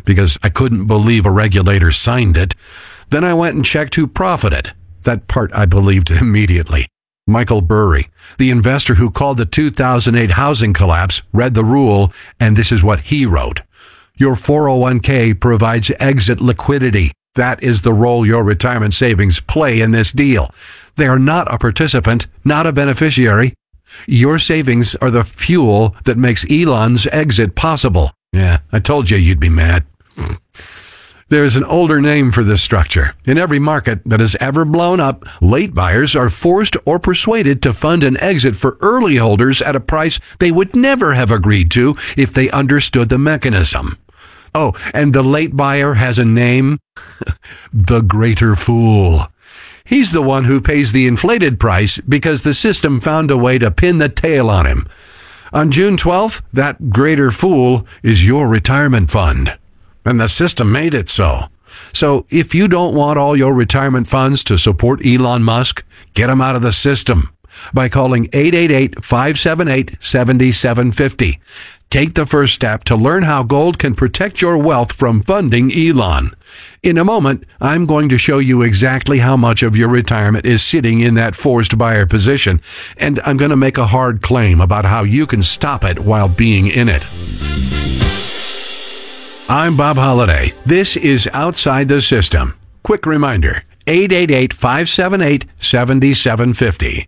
because I couldn't believe a regulator signed it. Then I went and checked who profited. That part I believed immediately. Michael Burry, the investor who called the 2008 housing collapse, read the rule, and this is what he wrote. Your 401k provides exit liquidity. That is the role your retirement savings play in this deal. They are not a participant, not a beneficiary. Your savings are the fuel that makes Elon's exit possible. Yeah, I told you you'd be mad. There's an older name for this structure. In every market that has ever blown up, late buyers are forced or persuaded to fund an exit for early holders at a price they would never have agreed to if they understood the mechanism. Oh, and the late buyer has a name? The Greater Fool. He's the one who pays the inflated price because the system found a way to pin the tail on him. On June 12th, that Greater Fool is your retirement fund. And the system made it so. So if you don't want all your retirement funds to support Elon Musk, get them out of the system by calling 888-578-7750. Take the first step to learn how gold can protect your wealth from funding Elon. In a moment, I'm going to show you exactly how much of your retirement is sitting in that forced buyer position, and I'm going to make a hard claim about how you can stop it while being in it. I'm Bob Holliday. This is Outside the System. Quick reminder, 888-578-7750.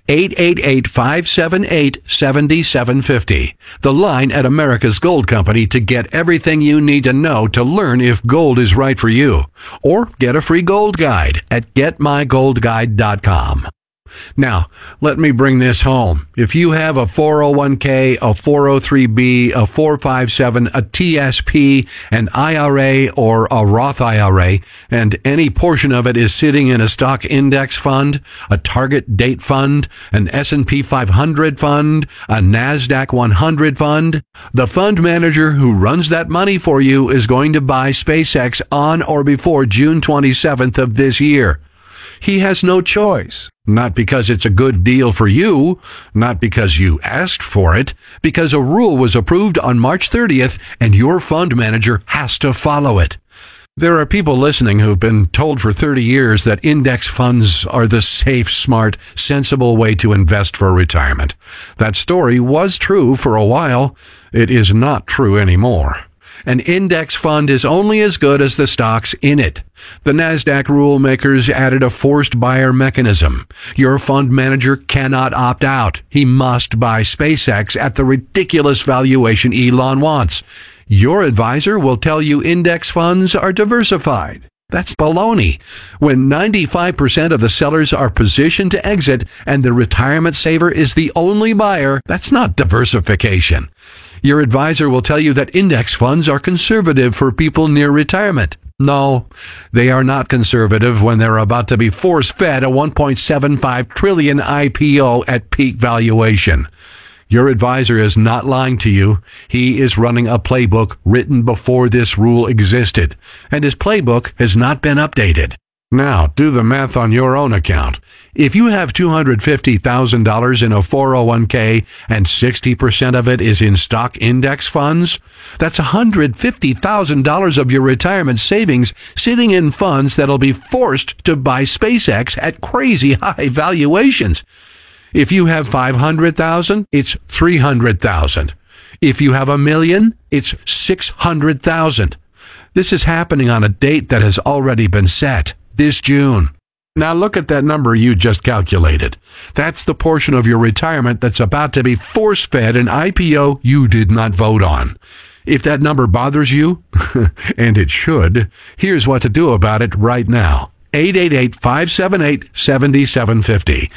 888-578-7750. The line at America's Gold Company to get everything you need to know to learn if gold is right for you. Or get a free gold guide at getmygoldguide.com. Now, let me bring this home. If you have a 401k, a 403b, a 457, a TSP, an IRA, or a Roth IRA, and any portion of it is sitting in a stock index fund, a target date fund, an S&P 500 fund, a NASDAQ 100 fund, the fund manager who runs that money for you is going to buy SpaceX on or before June 27th of this year. He has no choice. Not because it's a good deal for you, not because you asked for it, because a rule was approved on March 30th and your fund manager has to follow it. There are people listening who've been told for 30 years that index funds are the safe, smart, sensible way to invest for retirement. That story was true for a while. It is not true anymore. An index fund is only as good as the stocks in it. The NASDAQ rule makers added a forced buyer mechanism. Your fund manager cannot opt out. He must buy SpaceX at the ridiculous valuation Elon wants. Your advisor will tell you index funds are diversified. That's baloney. When 95% of the sellers are positioned to exit and the retirement saver is the only buyer, that's not diversification. Your advisor will tell you that index funds are conservative for people near retirement. No, they are not conservative when they're about to be force-fed a $1.75 trillion IPO at peak valuation. Your advisor is not lying to you. He is running a playbook written before this rule existed, and his playbook has not been updated. Now, do the math on your own account. If you have $250,000 in a 401k and 60% of it is in stock index funds, that's $150,000 of your retirement savings sitting in funds that'll be forced to buy SpaceX at crazy high valuations. If you have $500,000, it's $300,000. If you have $1 million, it's $600,000. This is happening on a date that has already been set. This June. Now look at that number you just calculated. That's the portion of your retirement that's about to be force-fed an IPO you did not vote on. If that number bothers you, and it should, here's what to do about it right now. 888-578-7750.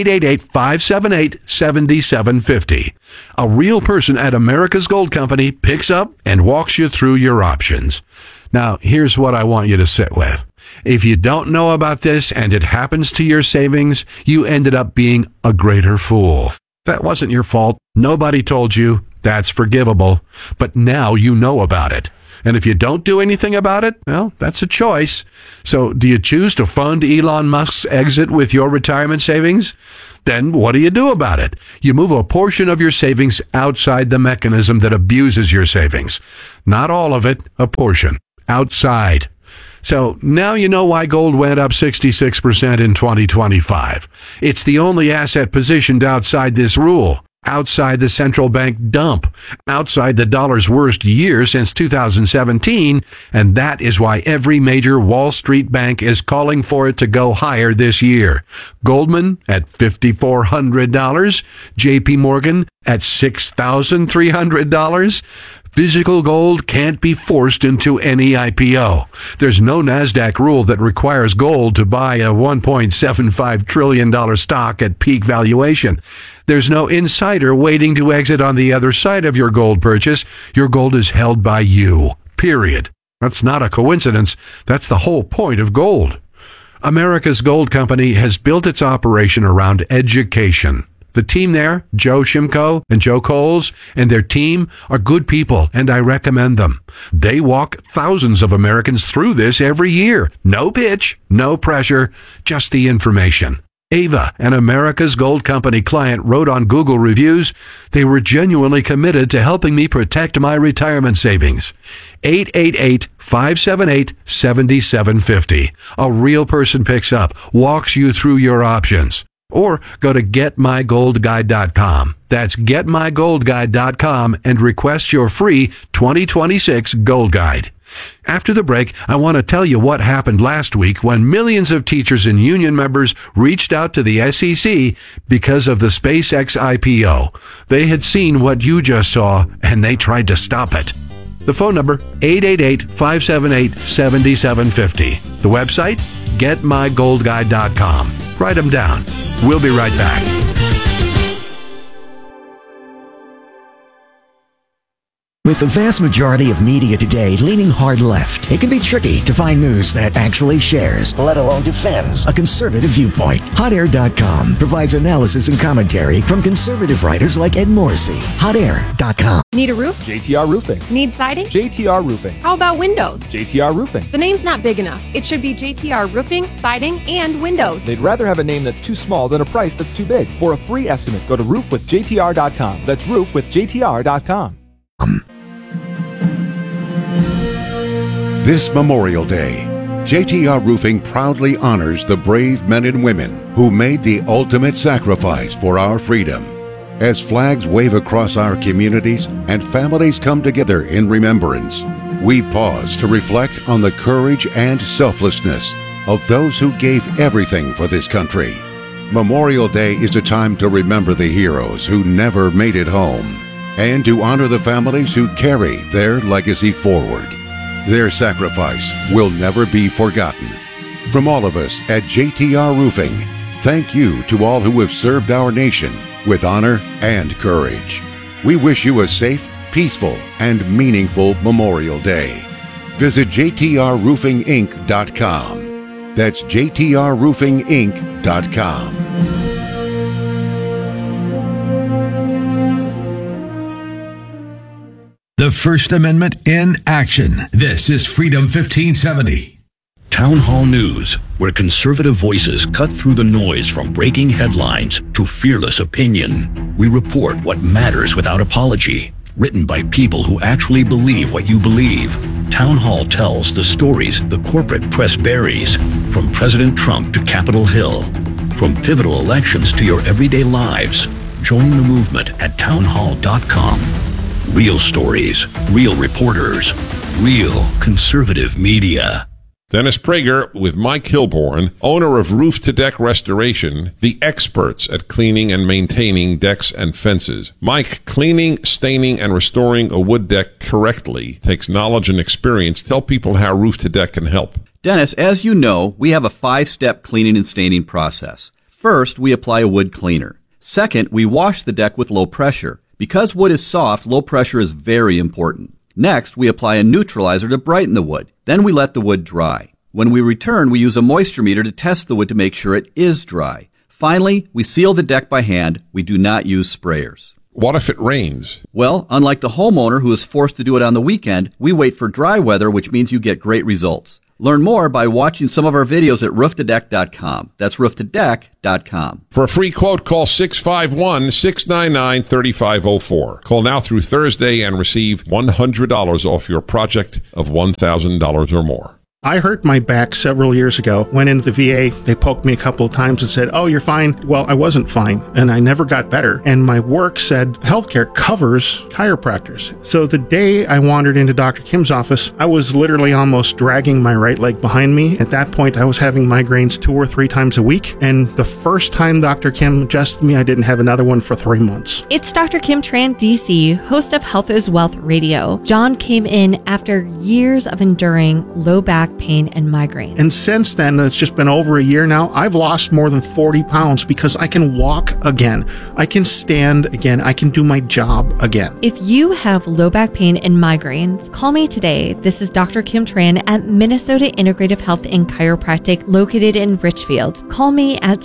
888-578-7750. A real person at America's Gold Company picks up and walks you through your options. Now, here's what I want you to sit with. If you don't know about this and it happens to your savings, you ended up being a greater fool. That wasn't your fault. Nobody told you. That's forgivable. But now you know about it. And if you don't do anything about it, well, that's a choice. So do you choose to fund Elon Musk's exit with your retirement savings? Then what do you do about it? You move a portion of your savings outside the mechanism that abuses your savings. Not all of it, a portion. Outside. So now you know why gold went up 66% in 2025. It's the only asset positioned outside this rule. Outside the central bank dump, outside the dollar's worst year since 2017, and that is why every major Wall Street bank is calling for it to go higher this year. Goldman at $5,400, JP Morgan at $6,300. Physical gold can't be forced into any IPO. There's no NASDAQ rule that requires gold to buy a $1.75 trillion stock at peak valuation. There's no insider waiting to exit on the other side of your gold purchase. Your gold is held by you. Period. That's not a coincidence. That's the whole point of gold. America's Gold Company has built its operation around education. The team there, Joe Shimko and Joe Coles, and their team are good people, and I recommend them. They walk thousands of Americans through this every year. No pitch, no pressure, just the information. Ava, an America's Gold Company client, wrote on Google Reviews, they were genuinely committed to helping me protect my retirement savings. 888-578-7750. A real person picks up, walks you through your options. Or go to GetMyGoldGuide.com. That's GetMyGoldGuide.com and request your free 2026 Gold Guide. After the break, I want to tell you what happened last week when millions of teachers and union members reached out to the SEC because of the SpaceX IPO. They had seen what you just saw, and they tried to stop it. The phone number, 888-578-7750. The website, GetMyGoldGuide.com. Write them down. We'll be right back. With the vast majority of media today leaning hard left, it can be tricky to find news that actually shares, let alone defends, a conservative viewpoint. HotAir.com provides analysis and commentary from conservative writers like Ed Morrissey. HotAir.com. Need a roof? JTR Roofing. Need siding? JTR Roofing. How about windows? JTR Roofing. The name's not big enough. It should be JTR Roofing, Siding, and Windows. They'd rather have a name that's too small than a price that's too big. For a free estimate, go to roofwithjtr.com. That's roofwithjtr.com. This Memorial Day, JTR Roofing proudly honors the brave men and women who made the ultimate sacrifice for our freedom. As flags wave across our communities and families come together in remembrance, we pause to reflect on the courage and selflessness of those who gave everything for this country. Memorial Day is a time to remember the heroes who never made it home and to honor the families who carry their legacy forward. Their sacrifice will never be forgotten. From all of us at JTR Roofing, thank you to all who have served our nation with honor and courage. We wish you a safe, peaceful, and meaningful Memorial Day. Visit JTRRoofingInc.com. That's JTRRoofingInc.com. The First Amendment in action. This is Freedom 1570. Town Hall News, where conservative voices cut through the noise from breaking headlines to fearless opinion. We report what matters without apology. Written by people who actually believe what you believe. Town Hall tells the stories the corporate press buries, from President Trump to Capitol Hill. From pivotal elections to your everyday lives. Join the movement at townhall.com. Real stories, real reporters, real conservative media. Dennis Prager with Mike Kilborn, owner of Roof to Deck Restoration, the experts at cleaning and maintaining decks and fences. Mike, cleaning, staining, and restoring a wood deck correctly takes knowledge and experience. Tell people how Roof to Deck can help. Dennis, as you know, we have a 5-step cleaning and staining process. First, we apply a wood cleaner. Second, we wash the deck with low pressure. Because wood is soft, low pressure is very important. Next, we apply a neutralizer to brighten the wood. Then we let the wood dry. When we return, we use a moisture meter to test the wood to make sure it is dry. Finally, we seal the deck by hand. We do not use sprayers. What if it rains? Well, unlike the homeowner who is forced to do it on the weekend, we wait for dry weather, which means you get great results. Learn more by watching some of our videos at rooftodeck.com. That's rooftodeck.com. For a free quote, call 651-699-3504. Call now through Thursday and receive $100 off your project of $1,000 or more. I hurt my back several years ago. Went into the VA. They poked me a couple of times and said, "Oh, you're fine." Well, I wasn't fine, and I never got better. And my work said healthcare covers chiropractors. So the day I wandered into Dr. Kim's office, I was literally almost dragging my right leg behind me. At that point, I was having migraines 2 or 3 times a week. And the first time Dr. Kim adjusted me, I didn't have another one for 3 months. It's Dr. Kim Tran, DC, host of Health is Wealth Radio. John came in after years of enduring low back pain and migraine. And since then, it's just been over a year now, I've lost more than 40 pounds because I can walk again. I can stand again. I can do my job again. If you have low back pain and migraines, call me today. This is Dr. Kim Tran at Minnesota Integrative Health and Chiropractic located in Richfield. Call me at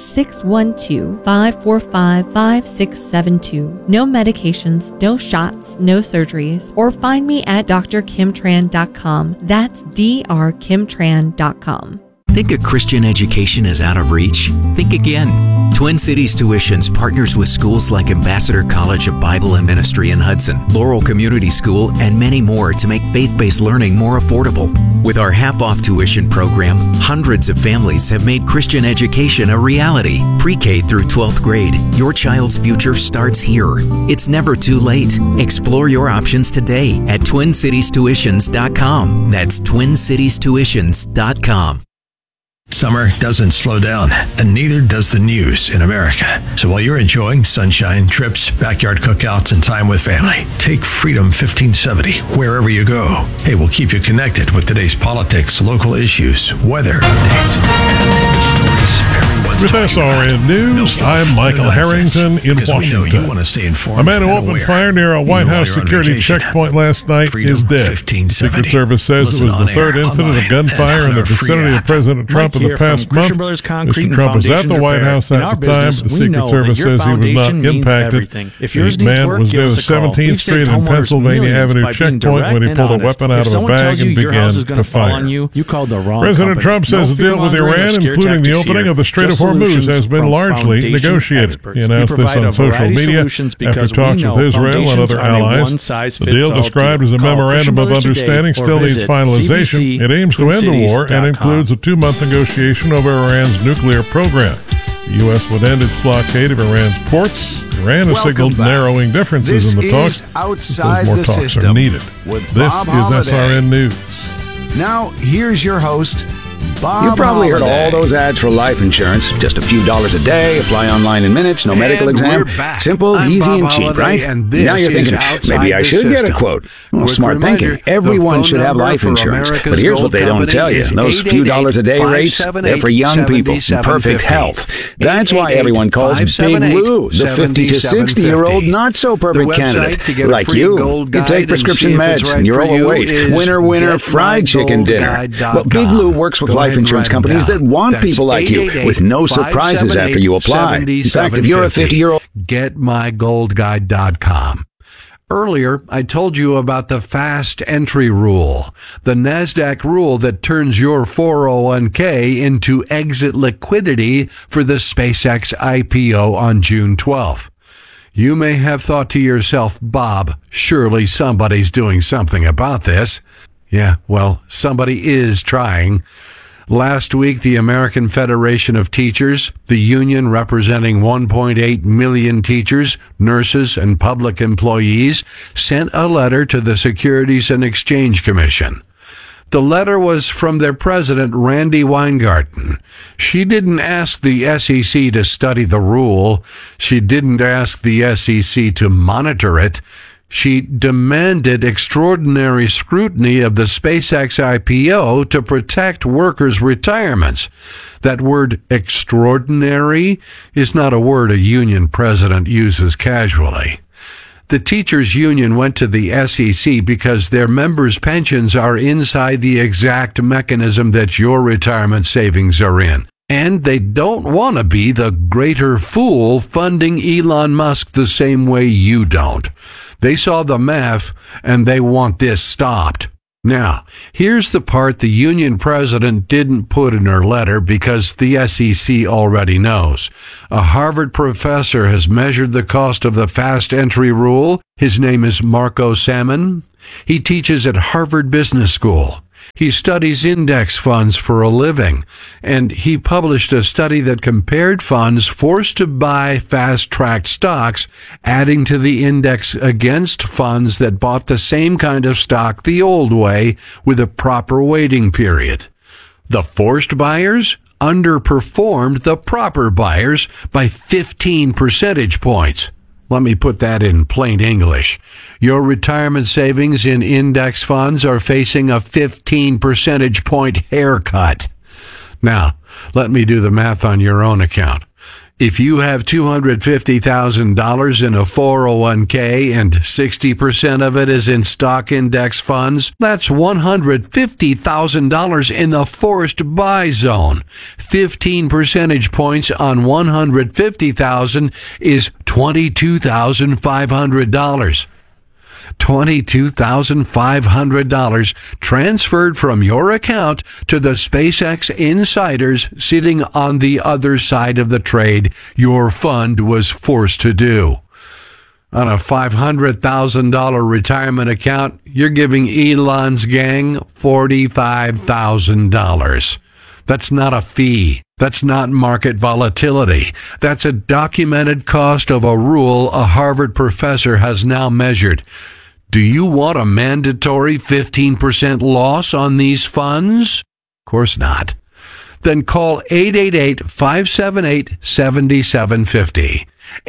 612-545-5672. No medications, no shots, no surgeries, or find me at drkimtran.com. That's drkimtran.com. Think a Christian education is out of reach? Think again. Twin Cities Tuitions partners with schools like Ambassador College of Bible and Ministry in Hudson, Laurel Community School, and many more to make faith-based learning more affordable. With our half-off tuition program, hundreds of families have made Christian education a reality. Pre-K through 12th grade, your child's future starts here. It's never too late. Explore your options today at TwinCitiesTuitions.com. That's TwinCitiesTuitions.com. Summer doesn't slow down, and neither does the news in America. So while you're enjoying sunshine, trips, backyard cookouts, and time with family, take Freedom 1570 wherever you go. Hey, we'll keep you connected with today's politics, local issues, weather updates, and the stories everyone's with SRN News, I'm Michael Harrington in Washington. A man who opened fire near a White House security checkpoint last night is dead. Secret Service says it was the third incident of gunfire in the vicinity of President Trump in the past month. Mr. Trump was at the White House at the time, but the Secret Service says he was not impacted. The man was near the 17th Street and Pennsylvania Avenue checkpoint when he pulled a weapon out of a bag and began to fire. President Trump says the deal with Iran, including the opening of the Strait of Hormuz, has been largely negotiated. He announced this on social media after talks with Israel and other allies. The deal, described as a memorandum of understanding, still needs finalization. It aims to end the war and includes a 2-month negotiation over Iran's nuclear program. The U.S. would end its blockade of Iran's ports. Iran has signaled narrowing differences in the talks. Outside more the talks system are needed. With this Bob is Holiday. SRN News. Now, here's your host, Bob You've probably heard Holiday. all those ads for life insurance. Just a few dollars a day, apply online in minutes, no medical exam. We're back. Simple, I'm easy, Bob and cheap, Holiday, right? and this Now you're is thinking, Outside maybe I the should get a System. quote. Well, Quick smart reminder, thinking. Everyone the phone should have number life for insurance. America's But here's what Gold they don't Company tell you. is Those few dollars a day rates, they're for young people in perfect health. That's why everyone calls Big Lou the 50 to 60-year-old not-so-perfect candidate. Like you take prescription meds and you're overweight. Winner, fried chicken dinner. Well, Big Lou works with life insurance companies that want people like you with no surprises after you apply. In fact, if you're a 50-year-old... GetMyGoldGuide.com. Earlier, I told you about the fast entry rule, the NASDAQ rule that turns your 401k into exit liquidity for the SpaceX IPO on June 12th. You may have thought to yourself, Bob, surely somebody's doing something about this. Yeah, well, somebody is trying. Last week, the American Federation of Teachers, the union representing 1.8 million teachers, nurses, and public employees, sent a letter to the Securities and Exchange Commission. The letter was from their president, Randi Weingarten. She didn't ask the SEC to study the rule. She didn't ask the SEC to monitor it. She demanded extraordinary scrutiny of the SpaceX IPO to protect workers' retirements. That word extraordinary is not a word a union president uses casually. The teachers' union went to the SEC because their members' pensions are inside the exact mechanism that your retirement savings are in. And they don't want to be the greater fool funding Elon Musk the same way you don't. They saw the math, and they want this stopped. Now, here's the part the union president didn't put in her letter because the SEC already knows. A Harvard professor has measured the cost of the fast entry rule. His name is Marco Salmon. He teaches at Harvard Business School. He studies index funds for a living, and he published a study that compared funds forced to buy fast-tracked stocks, adding to the index against funds that bought the same kind of stock the old way with a proper waiting period. The forced buyers underperformed the proper buyers by 15 percentage points. Let me put that in plain English. Your retirement savings in index funds are facing a 15 percentage point haircut. Now, let me do the math on your own account. If you have $250,000 in a 401k and 60% of it is in stock index funds, that's $150,000 in the forced buy zone. 15 percentage points on $150,000 is $22,500. $22,500 transferred from your account to the SpaceX insiders sitting on the other side of the trade your fund was forced to do. On a $500,000 retirement account, you're giving Elon's gang $45,000. That's not a fee. That's not market volatility. That's a documented cost of a rule a Harvard professor has now measured. Do you want a mandatory 15% loss on these funds? Of course not. Then call 888-578-7750.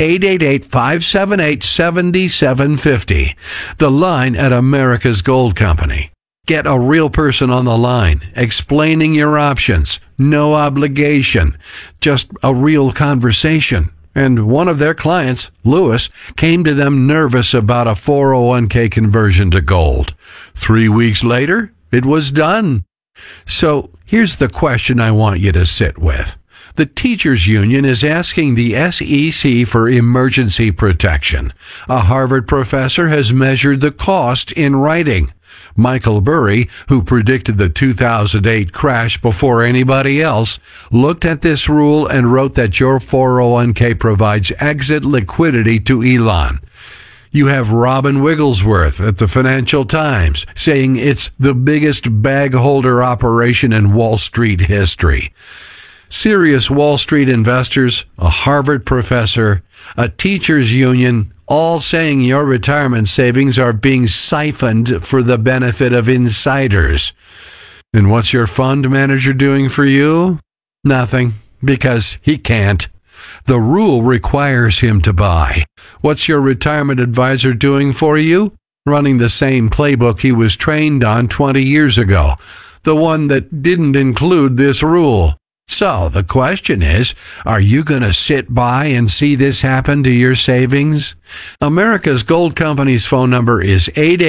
888-578-7750. The line at America's Gold Company. Get a real person on the line, explaining your options. No obligation. Just a real conversation. And one of their clients, Lewis, came to them nervous about a 401k conversion to gold. 3 weeks later, it was done. So here's the question I want you to sit with. The teachers union is asking the SEC for emergency protection. A Harvard professor has measured the cost in writing. Michael Burry, who predicted the 2008 crash before anybody else, looked at this rule and wrote that your 401k provides exit liquidity to Elon. You have Robin Wigglesworth at the Financial Times saying it's the biggest bag holder operation in Wall Street history. Serious Wall Street investors, a Harvard professor, a teachers union, all saying your retirement savings are being siphoned for the benefit of insiders. And what's your fund manager doing for you? Nothing, because he can't. The rule requires him to buy. What's your retirement advisor doing for you? Running the same playbook he was trained on 20 years ago, the one that didn't include this rule. So the question is, are you going to sit by and see this happen to your savings? America's Gold Company's phone number is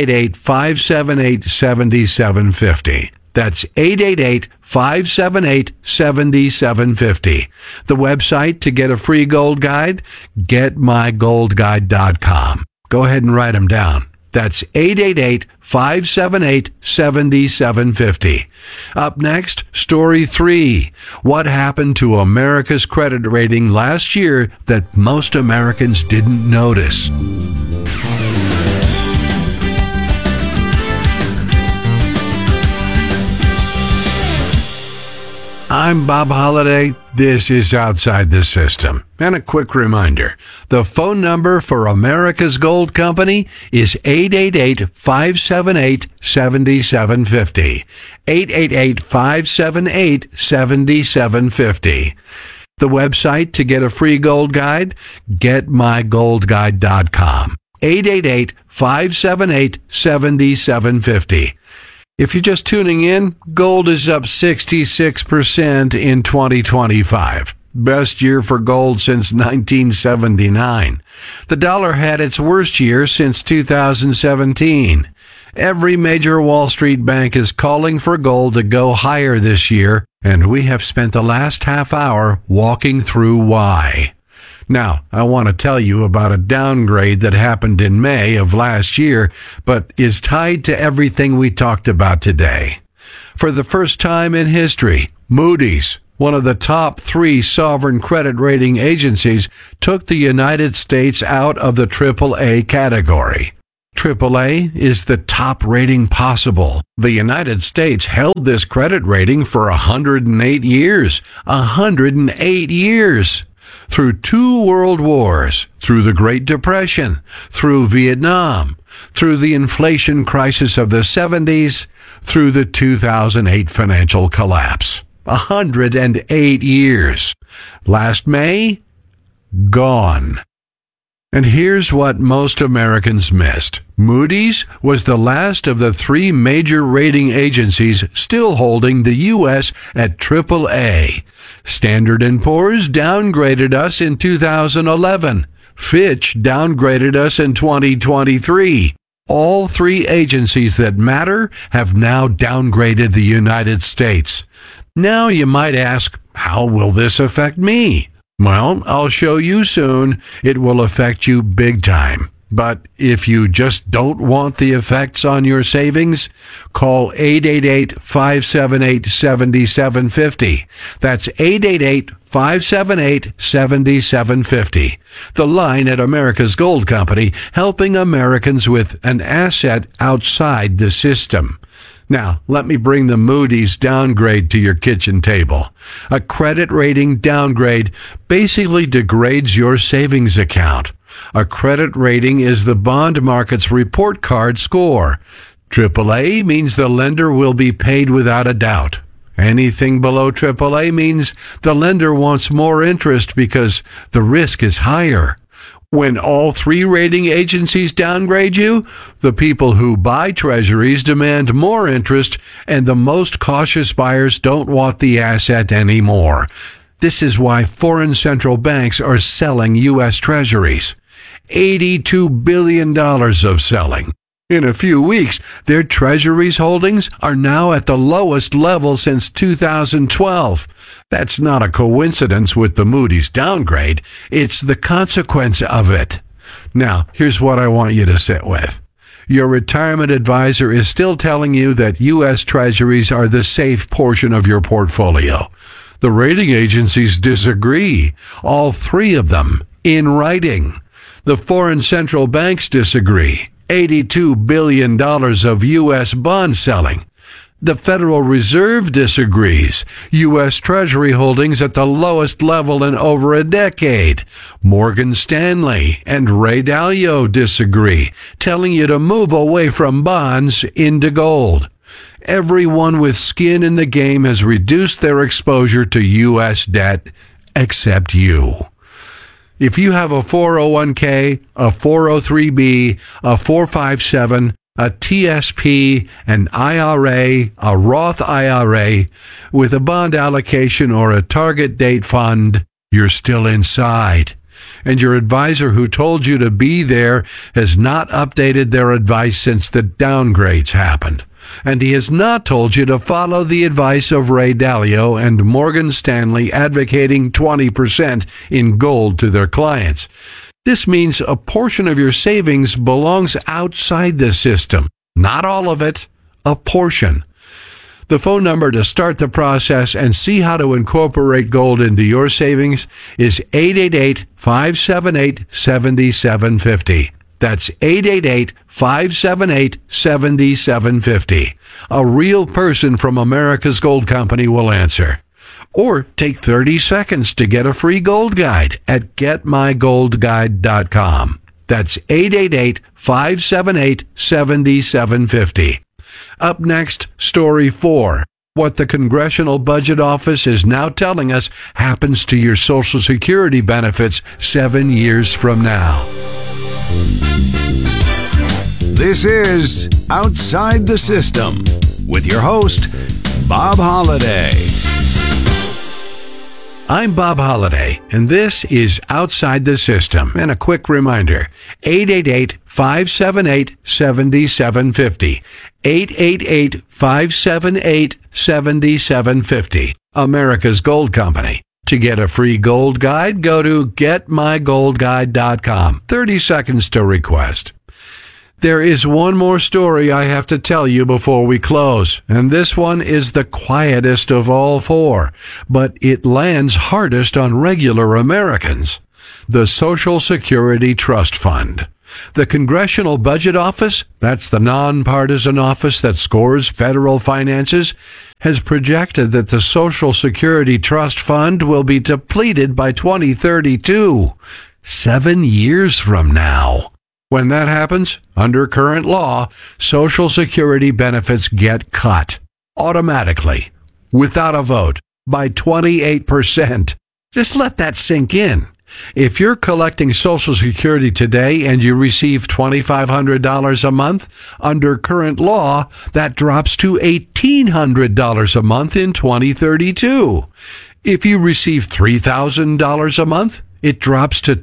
888-578-7750. That's 888-578-7750. The website to get a free gold guide, getmygoldguide.com. Go ahead and write them down. That's 888-578-7750. Up next, Story 3. What happened to America's credit rating last year that most Americans didn't notice? I'm Bob Holliday. This is Outside the System. And a quick reminder, the phone number for America's Gold Company is 888-578-7750. 888-578-7750. The website to get a free gold guide, getmygoldguide.com. 888-578-7750. If you're just tuning in, gold is up 66% in 2025. Best year for gold since 1979. The dollar had its worst year since 2017. Every major Wall Street bank is calling for gold to go higher this year, and we have spent the last half hour walking through why. Now, I want to tell you about a downgrade that happened in May of last year, but is tied to everything we talked about today. For the first time in history, Moody's, one of the top 3 sovereign credit rating agencies, took the United States out of the AAA category. AAA is the top rating possible. The United States held this credit rating for 108 years. 108 years! Through 2 world wars, through the Great Depression, through Vietnam, through the inflation crisis of the 70s, through the 2008 financial collapse. 108 years. Last May, gone. And here's what most Americans missed. Moody's was the last of the 3 major rating agencies still holding the U.S. at AAA. Standard & Poor's downgraded us in 2011. Fitch downgraded us in 2023. All 3 agencies that matter have now downgraded the United States. Now you might ask, how will this affect me? Well, I'll show you soon. It will affect you big time. But if you just don't want the effects on your savings, call 888-578-7750. That's 888-578-7750. The line at America's Gold Company, helping Americans with an asset outside the system. Now, let me bring the Moody's downgrade to your kitchen table. A credit rating downgrade basically degrades your savings account. A credit rating is the bond market's report card score. AAA means the lender will be paid without a doubt. Anything below AAA means the lender wants more interest because the risk is higher. When all 3 rating agencies downgrade you, the people who buy treasuries demand more interest, and the most cautious buyers don't want the asset anymore. This is why foreign central banks are selling U.S. treasuries. $82 billion of selling. In a few weeks, their treasuries holdings are now at the lowest level since 2012. That's not a coincidence with the Moody's downgrade. It's the consequence of it. Now, here's what I want you to sit with. Your retirement advisor is still telling you that U.S. treasuries are the safe portion of your portfolio. The rating agencies disagree. All 3 of them, in writing. The foreign central banks disagree. $82 billion of U.S. bond selling. The Federal Reserve disagrees. U.S. Treasury holdings at the lowest level in over a decade. Morgan Stanley and Ray Dalio disagree, telling you to move away from bonds into gold. Everyone with skin in the game has reduced their exposure to U.S. debt, except you. If you have a 401k, a 403b, a 457, a TSP, an IRA, a Roth IRA, with a bond allocation or a target date fund, you're still inside. And your advisor who told you to be there has not updated their advice since the downgrades happened. And he has not told you to follow the advice of Ray Dalio and Morgan Stanley advocating 20% in gold to their clients. This means a portion of your savings belongs outside the system. Not all of it, a portion. The phone number to start the process and see how to incorporate gold into your savings is 888-578-7750. That's 888-578-7750. A real person from America's Gold Company will answer. Or take 30 seconds to get a free gold guide at getmygoldguide.com. That's 888-578-7750. Up next, Story 4. What the Congressional Budget Office is now telling us happens to your Social Security benefits 7 years from now. This is Outside the System with your host, Bob Holliday. I'm Bob Holliday, and this is Outside the System. And a quick reminder, 888-578-7750. 888-578-7750. America's Gold Company. To get a free gold guide, go to getmygoldguide.com. 30 seconds to request. There is one more story I have to tell you before we close, and this one is the quietest of all four, but it lands hardest on regular Americans. The Social Security Trust Fund. The Congressional Budget Office, that's the nonpartisan office that scores federal finances, has projected that the Social Security Trust Fund will be depleted by 2032, 7 years from now. When that happens, under current law, Social Security benefits get cut automatically, without a vote, by 28%. Just let that sink in. If you're collecting Social Security today and you receive $2,500 a month, under current law, that drops to $1,800 a month in 2032. If you receive $3,000 a month, it drops to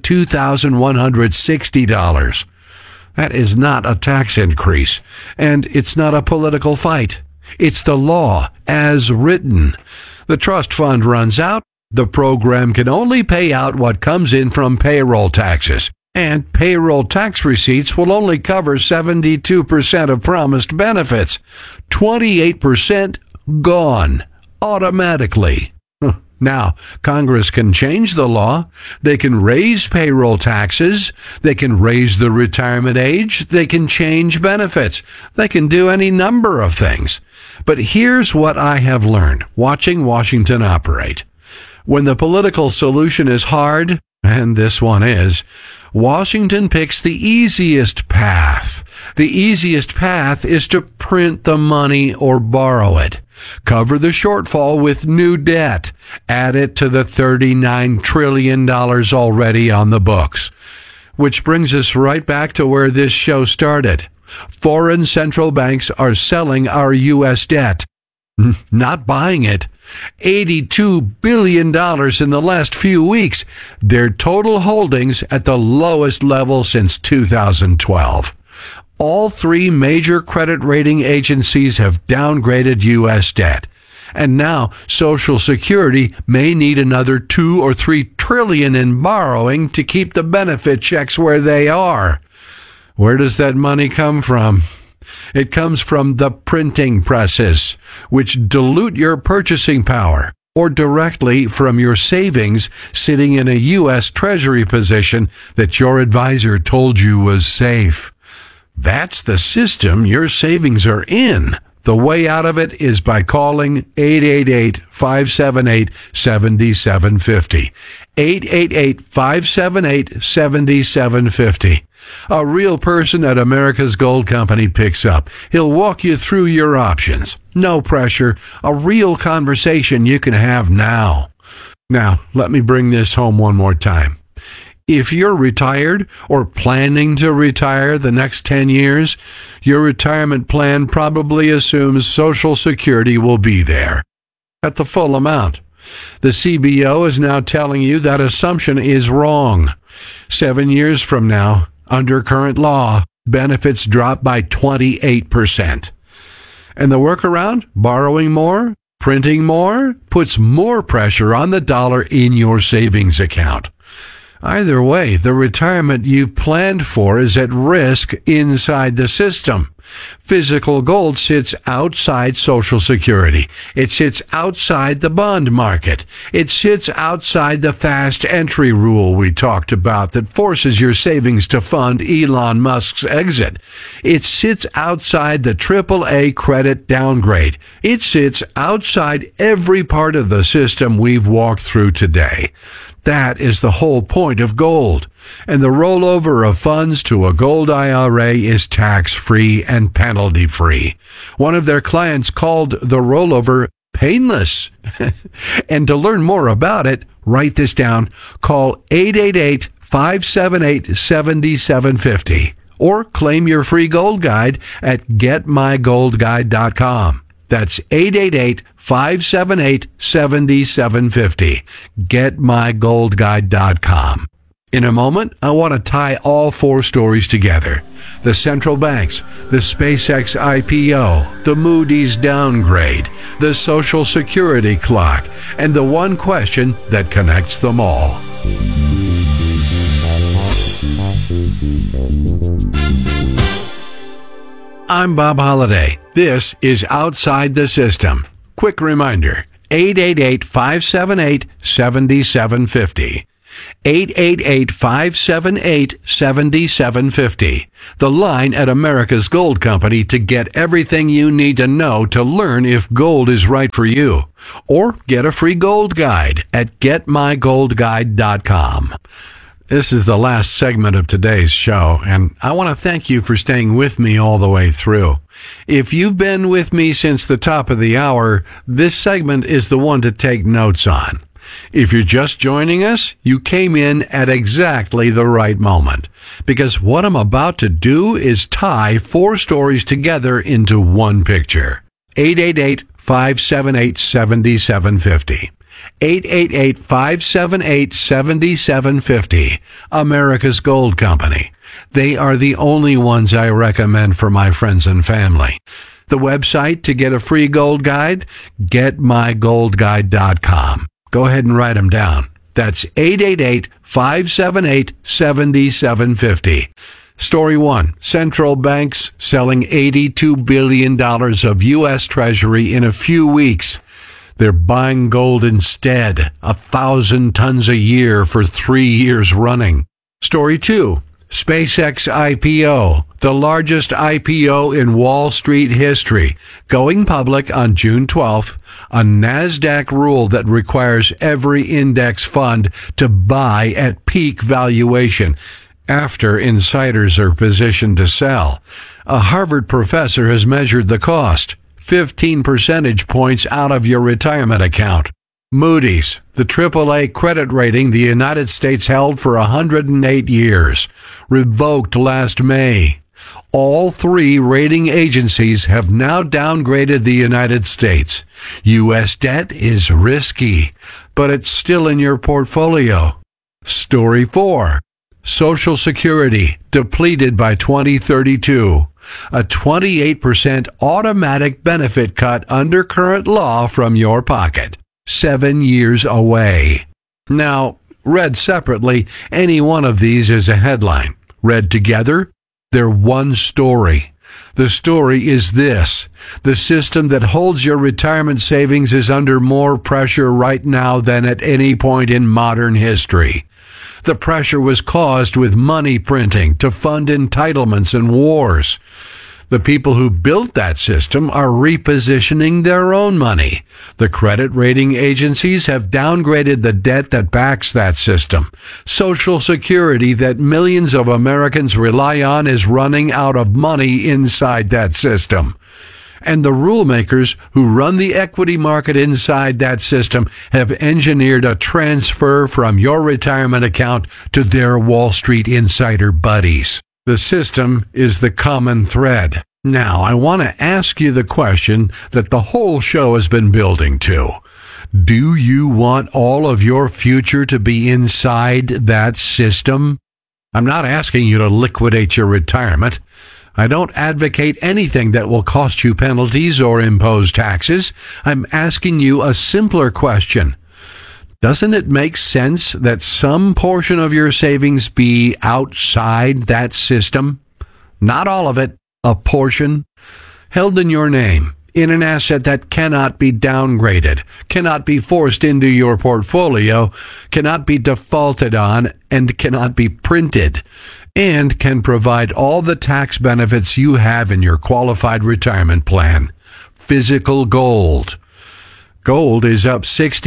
$2,160. That is not a tax increase, and it's not a political fight. It's the law as written. The trust fund runs out. The program can only pay out what comes in from payroll taxes, and payroll tax receipts will only cover 72% of promised benefits. 28% gone automatically. Now, Congress can change the law. They can raise payroll taxes. They can raise the retirement age. They can change benefits. They can do any number of things. But here's what I have learned watching Washington operate. When the political solution is hard, and this one is, Washington picks the easiest path. The easiest path is to print the money or borrow it. Cover the shortfall with new debt. Add it to the $39 trillion already on the books. Which brings us right back to where this show started. Foreign central banks are selling our U.S. debt. Not buying it. $82 billion in the last few weeks. Their total holdings at the lowest level since 2012. All three major credit rating agencies have downgraded U.S. debt. And now Social Security may need another $2 or $3 trillion in borrowing to keep the benefit checks where they are. Where does that money come from? It comes from the printing presses, which dilute your purchasing power, or directly from your savings sitting in a U.S. Treasury position that your advisor told you was safe. That's the system your savings are in. The way out of it is by calling 888-578-7750. 888-578-7750. A real person at America's Gold Company picks up. He'll walk you through your options. No pressure. A real conversation you can have now. Now, let me bring this home one more time. If you're retired or planning to retire the next 10 years, your retirement plan probably assumes Social Security will be there at the full amount. The CBO is now telling you that assumption is wrong. 7 years from now, under current law, benefits drop by 28%. And the workaround, borrowing more, printing more, puts more pressure on the dollar in your savings account. Either way, the retirement you've planned for is at risk inside the system. Physical gold sits outside Social Security. It sits outside the bond market. It sits outside the fast entry rule we talked about that forces your savings to fund Elon Musk's exit. It sits outside the AAA credit downgrade. It sits outside every part of the system we've walked through today. That is the whole point of gold. And the rollover of funds to a gold IRA is tax-free and penalty-free. One of their clients called the rollover painless. And to learn more about it, write this down. Call 888-578-7750 or claim your free gold guide at getmygoldguide.com. That's 888-578-7750. Getmygoldguide.com. In a moment, I want to tie all four stories together. The central banks, the SpaceX IPO, the Moody's downgrade, the Social Security clock, and the one question that connects them all. I'm Bob Holliday. This is Outside the System. Quick reminder, 888-578-7750. 888-578-7750. The line at America's Gold Company to get everything you need to know to learn if gold is right for you. Or get a free gold guide at getmygoldguide.com. This is the last segment of today's show, and I want to thank you for staying with me all the way through. If you've been with me since the top of the hour, this segment is the one to take notes on. If you're just joining us, you came in at exactly the right moment, because what I'm about to do is tie four stories together into one picture. 888-578-7750. 888-578-7750. America's Gold Company. They are the only ones I recommend for my friends and family. The website to get a free gold guide, getmygoldguide.com. Go ahead and write them down. That's 888-578-7750. Story 1. Central banks selling $82 billion of U.S. Treasury in a few weeks. They're buying gold instead, 1,000 tons a year for 3 years running. Story 2. SpaceX IPO, the largest IPO in Wall Street history, going public on June 12th, a NASDAQ rule that requires every index fund to buy at peak valuation after insiders are positioned to sell. A Harvard professor has measured the cost, 15 percentage points out of your retirement account. Moody's, the AAA credit rating the United States held for 108 years, revoked last May. All three rating agencies have now downgraded the United States. U.S. debt is risky, but it's still in your portfolio. Story 4. Social Security depleted by 2032. A 28% automatic benefit cut under current law from your pocket. 7 years away. Now, read separately, any one of these is a headline. Read together, they're one story. The story is this: the system that holds your retirement savings is under more pressure right now than at any point in modern history. The pressure was caused with money printing to fund entitlements and wars. The people who built that system are repositioning their own money. The credit rating agencies have downgraded the debt that backs that system. Social Security that millions of Americans rely on is running out of money inside that system. And the rulemakers who run the equity market inside that system have engineered a transfer from your retirement account to their Wall Street insider buddies. The system is the common thread. Now, I want to ask you the question that the whole show has been building to. Do you want all of your future to be inside that system? I'm not asking you to liquidate your retirement. I don't advocate anything that will cost you penalties or impose taxes. I'm asking you a simpler question. Doesn't it make sense that some portion of your savings be outside that system? Not all of it, a portion, held in your name, in an asset that cannot be downgraded, cannot be forced into your portfolio, cannot be defaulted on, and cannot be printed, and can provide all the tax benefits you have in your qualified retirement plan. Physical gold. Gold is up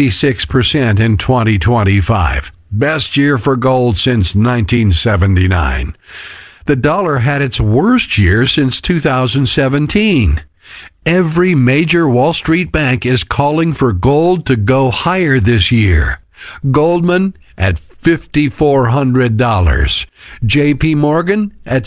66% in 2025. Best year for gold since 1979. The dollar had its worst year since 2017. Every major Wall Street bank is calling for gold to go higher this year. Goldman at $5,400. JP Morgan at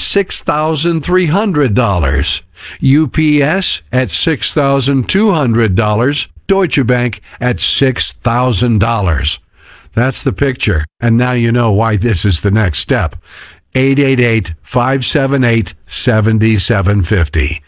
$6,300. UPS at $6,200. Deutsche Bank at $6,000. That's the picture. And now you know why this is the next step. 888-578-7750.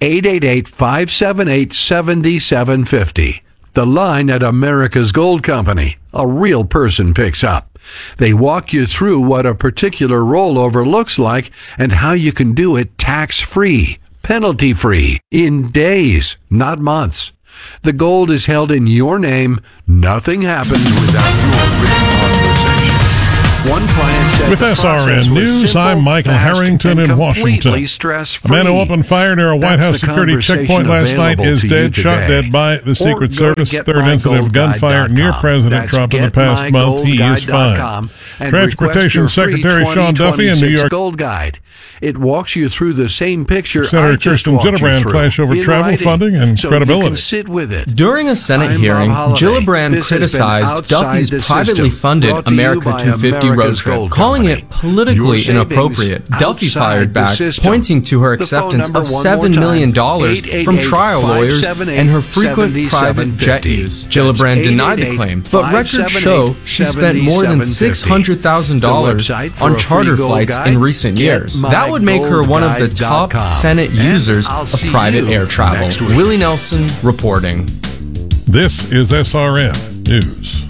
888-578-7750. The line at America's Gold Company. A real person picks up. They walk you through what a particular rollover looks like and how you can do it tax-free, penalty-free, in days, not months. The gold is held in your name. Nothing happens without your written authorization. One client said with SRN News, simple, I'm Michael Harrington in Washington. A man who opened fire near a White House security checkpoint last night is dead, shot dead by the Secret Service. Third incident of gunfire near President Trump in the past month. He is fine. Transportation Secretary Sean Duffy in New York. Gold Guide. It walks you through the same picture. Senator Kirsten Gillibrand flashed over travel funding and credibility. You can sit with it. During a Senate hearing, Gillibrand criticized Duffy's privately funded America 250 road trip, calling it politically inappropriate. Duffy fired back, pointing to her acceptance of $7 million from trial lawyers and her frequent private jet use. Gillibrand denied the claim, but records show she spent more than $600,000 on charter flights in recent years. That would make her one of the top Senate users of private air travel. Willie Nelson reporting. This is SRN News.